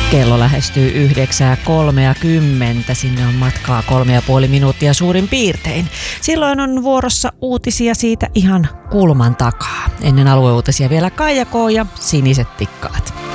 Kello lähestyy 9:30. Sinne on matkaa 3,5 minuuttia suurin piirtein. Silloin on vuorossa uutisia siitä ihan kulman takaa. Ennen alueuutisia vielä Kaija K. ja Siniset tikkaat.